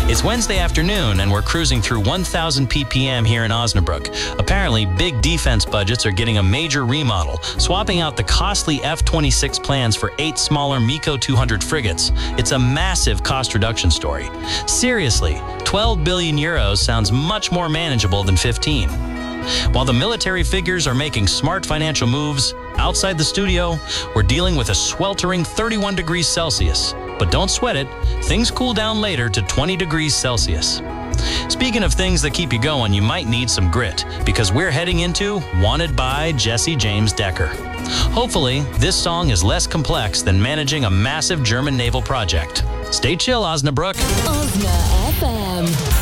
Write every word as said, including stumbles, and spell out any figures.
It's Wednesday afternoon, and we're cruising through one thousand P P M here in Osnabrück. Apparently, big defense budgets are getting a major remodel, swapping out the costly F twenty-six plans for eight smaller MEKO two hundred frigates. It's a massive cost reduction story. Seriously, twelve billion euros sounds much more manageable than fifteen. While the military figures are making smart financial moves, outside the studio, we're dealing with a sweltering thirty-one degrees Celsius. But don't sweat it, things cool down later to twenty degrees Celsius. Speaking of things that keep you going, you might need some grit, because we're heading into Wanted by Jesse James Decker. Hopefully, this song is less complex than managing a massive German naval project. Stay chill, Osnabrück. Osna F M.